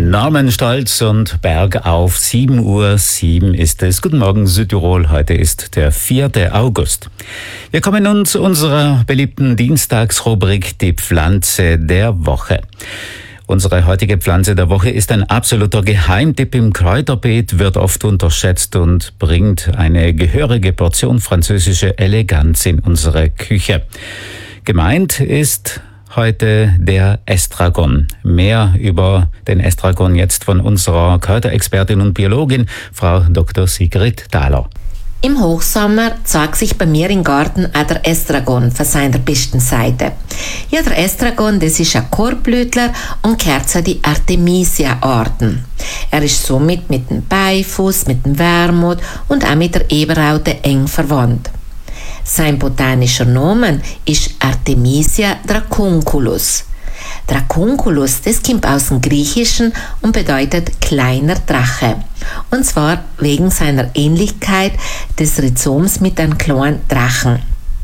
Norman Stolz und Bergauf, 7:07 Uhr ist es. Guten Morgen Südtirol, heute ist der 4. August. Wir kommen nun zu unserer beliebten Dienstagsrubrik, die Pflanze der Woche. Unsere heutige Pflanze der Woche ist ein absoluter Geheimtipp im Kräuterbeet, wird oft unterschätzt und bringt eine gehörige Portion französische Eleganz in unsere Küche. Gemeint ist heute der Estragon. Mehr über den Estragon jetzt von unserer Kräuterexpertin und Biologin, Frau Dr. Sigrid Thaler. Im Hochsommer zeigt sich bei mir im Garten auch der Estragon von seiner besten Seite. Ja, der Estragon, das ist ein Korbblütler und gehört zu den Artemisia-Arten. Er ist somit mit dem Beifuß, mit dem Wermut und auch mit der Eberraute eng verwandt. Sein botanischer Name ist Artemisia dracunculus. Dracunculus, das kommt aus dem Griechischen und bedeutet kleiner Drache. Und zwar wegen seiner Ähnlichkeit des Rhizoms mit einem kleinen Drachen.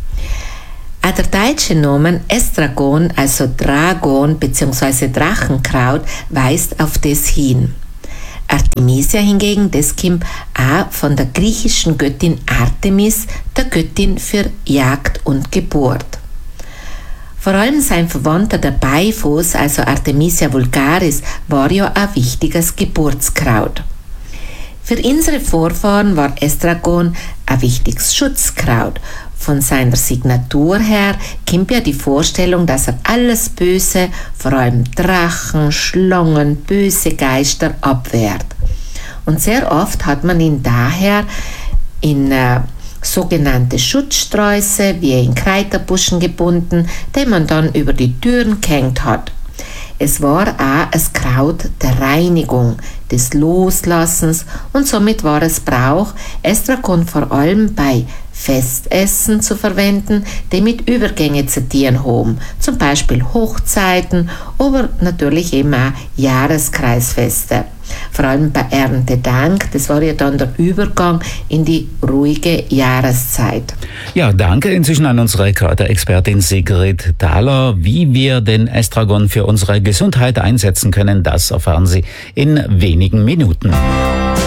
Auch der deutsche Name Estragon, also Dragon bzw. Drachenkraut, weist auf das hin. Artemisia hingegen, das kommt auch von der griechischen Göttin Artemis, der Göttin für Jagd und Geburt. Vor allem sein Verwandter der Beifuß, also Artemisia vulgaris, war ja ein wichtiges Geburtskraut. Für unsere Vorfahren war Estragon ein wichtiges Schutzkraut. Von seiner Signatur her kommt ja die Vorstellung, dass er alles Böse, vor allem Drachen, Schlangen, böse Geister abwehrt. Und sehr oft hat man ihn daher in sogenannte Schutzsträuße wie in Kräuterbuschen gebunden, die man dann über die Türen gehängt hat. Es war auch ein Kraut der Reinigung, des Loslassens und somit war es Brauch, Estragon vor allem bei Festessen zu verwenden, die mit Übergänge zu tun haben, zum Beispiel Hochzeiten, aber natürlich eben auch Jahreskreisfeste. Vor allem bei Erntedank, das war ja dann der Übergang in die ruhige Jahreszeit. Ja, danke inzwischen an unsere Kräuterexpertin Sigrid Thaler. Wie wir den Estragon für unsere Gesundheit einsetzen können, das erfahren Sie in wenigen Minuten.